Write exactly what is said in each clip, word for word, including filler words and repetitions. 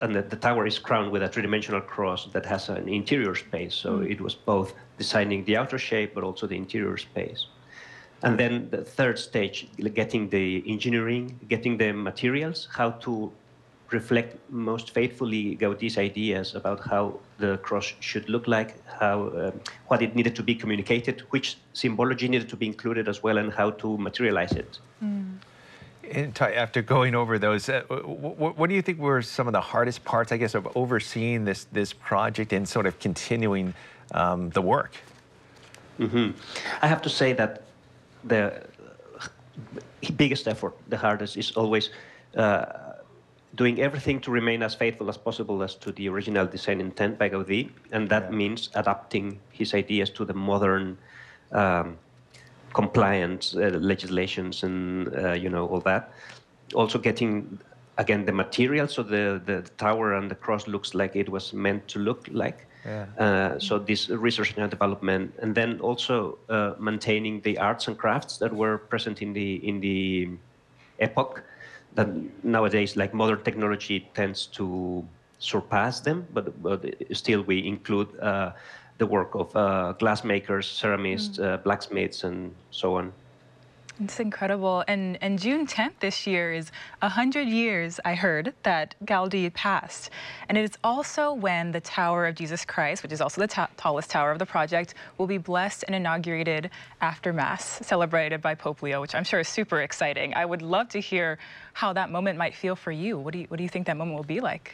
and the, the tower is crowned with a three-dimensional cross that has an interior space. So Mm. it was both designing the outer shape, but also the interior space. And then the third stage, getting the engineering, getting the materials, how to reflect most faithfully Gaudi's ideas about how the cross should look like, how um, what it needed to be communicated, which symbology needed to be included as well, and how to materialize it. Mm. And Ty, after going over those, uh, what, what do you think were some of the hardest parts, I guess, of overseeing this this project and sort of continuing um, the work? Mm-hmm. I have to say that the biggest effort, the hardest, is always uh, doing everything to remain as faithful as possible as to the original design intent by Gaudí, and that Yeah. means adapting his ideas to the modern um, compliance uh, legislations and uh, you know, all that. Also getting, again, the material, so the, the tower and the cross looks like it was meant to look like. Yeah. Uh, so this research and development, and then also uh, maintaining the arts and crafts that were present in the in the epoch. That nowadays, like modern technology, tends to surpass them, but, but still we include uh, the work of uh, glassmakers, ceramists, Mm. uh, blacksmiths, and so on. It's incredible. And, and June tenth this year is one hundred years, I heard, that Gaudí passed. And it is also when the Tower of Jesus Christ, which is also the ta tallest tower of the project, will be blessed and inaugurated after Mass, celebrated by Pope Leo, which I'm sure is super exciting. I would love to hear how that moment might feel for you. What do you, what do you think that moment will be like?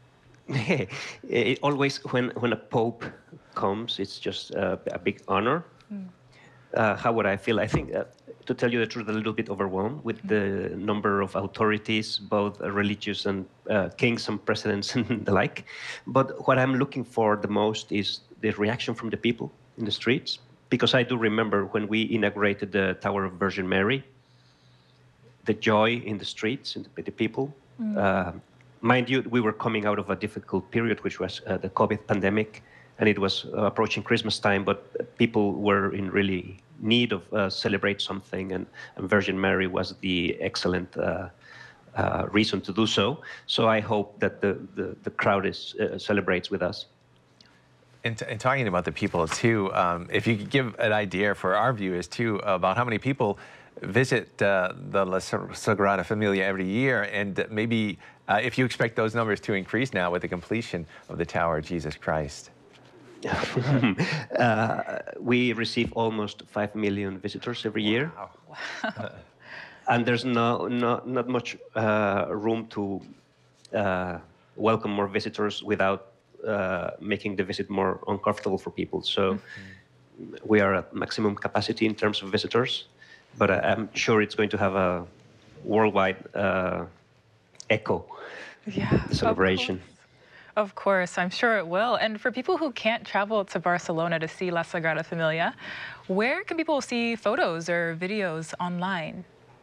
It always, when, when a pope comes, it's just uh, a big honor. Mm. Uh, how would I feel? I think, uh, to tell you the truth, a little bit overwhelmed with the number of authorities, both uh, religious and uh, kings and presidents and the like. But what I'm looking for the most is the reaction from the people in the streets. Because I do remember when we inaugurated the Tower of Virgin Mary, the joy in the streets, in the, the people. Mm. Uh, mind you, we were coming out of a difficult period, which was uh, the COVID pandemic, and it was uh, approaching Christmas time, but people were in really need of uh, celebrate something, and, and Virgin Mary was the excellent uh, uh, reason to do so. So I hope that the, the, the crowd is, uh, celebrates with us. And, and talking about the people too, um, if you could give an idea for our viewers too about how many people visit uh, the La Sagrada Familia every year, and maybe uh, if you expect those numbers to increase now with the completion of the Tower of Jesus Christ. uh, we receive almost five million visitors every year. Wow. Wow. And there's no, no, not much uh, room to uh, welcome more visitors without uh, making the visit more uncomfortable for people. So mm-hmm. we are at maximum capacity in terms of visitors, but I'm sure it's going to have a worldwide uh, echo, Yeah, the celebration. Of course, I'm sure it will. And for people who can't travel to Barcelona to see La Sagrada Familia, where can people see photos or videos online?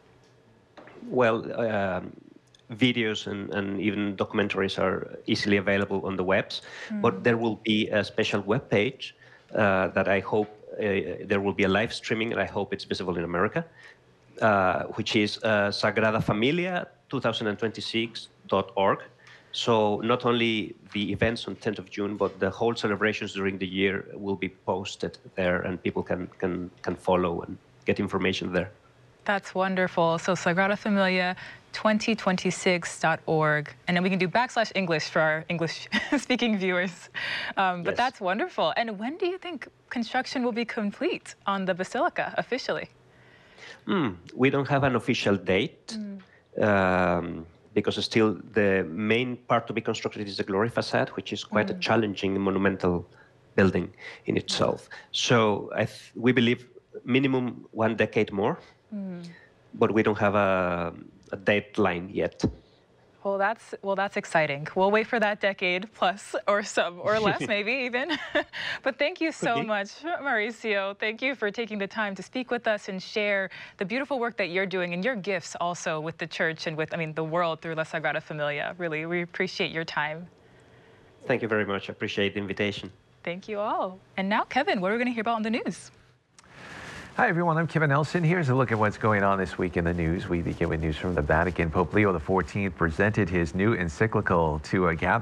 Well, um, videos and, and even documentaries are easily available on the webs, mm. but there will be a special web page uh, that I hope uh, there will be a live streaming, and I hope it's visible in America, uh, which is uh, sagrada familia twenty twenty-six dot org. So not only the events on tenth of June, but the whole celebrations during the year will be posted there, and people can, can, can follow and get information there. That's wonderful. So Sagrada Familia twenty twenty-six dot org. And then we can do backslash English for our English-speaking viewers. Um, but yes. That's wonderful. And when do you think construction will be complete on the Basilica officially? Mm, we don't have an official date. Mm. Um, because still the main part to be constructed is the glory facade, which is quite mm. a challenging monumental building in itself. So I th we believe minimum one decade more, mm. but we don't have a, a deadline yet. Well, that's well, that's exciting. We'll wait for that decade plus or some or less, maybe even. But thank you so much, Mauricio. Thank you for taking the time to speak with us and share the beautiful work that you're doing and your gifts also with the church and with, I mean, the world through La Sagrada Familia. Really, we appreciate your time. Thank you very much. I appreciate the invitation. Thank you all. And now, Kevin, what are we going to hear about on the news? Hi, everyone. I'm Kevin Nelson. Here's a look at what's going on this week in the news. We begin with news from the Vatican. Pope Leo the fourteenth presented his new encyclical to a gathering.